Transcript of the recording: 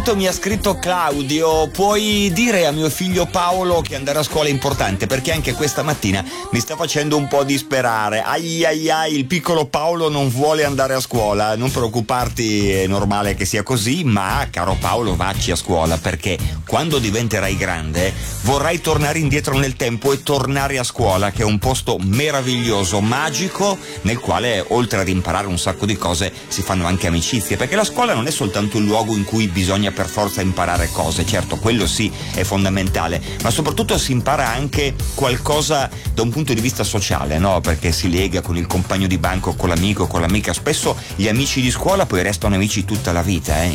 Mi ha scritto Claudio: puoi dire a mio figlio Paolo che andare a scuola è importante, perché anche questa mattina mi sta facendo un po' disperare. Ai ai ai, il piccolo Paolo non vuole andare a scuola. Non preoccuparti, è normale che sia così, ma caro Paolo, vacci a scuola, perché quando diventerai grande vorrai tornare indietro nel tempo e tornare a scuola, che è un posto meraviglioso, magico, nel quale oltre ad imparare un sacco di cose si fanno anche amicizie, perché la scuola non è soltanto un luogo in cui bisogna per forza imparare cose, certo quello sì è fondamentale, ma soprattutto si impara anche qualcosa da un punto di vista sociale, no? Perché si lega con il compagno di banco, con l'amico, con l'amica. Spesso gli amici di scuola poi restano amici tutta la vita,